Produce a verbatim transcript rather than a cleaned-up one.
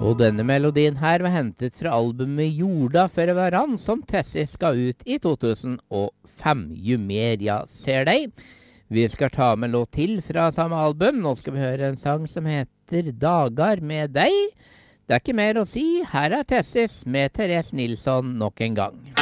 Og denne melodien her var hentet fra albumet Jorda for hverandre, som Tessis ga ut i to tusen og fem. Jo mer jeg ser deg. Vi skal ta med låt til fra samme album. Nå skal vi høre en sang som heter Dagar med deg. Det er ikke mer å si. Her er Tessis med Therese Nilsson nok en gang.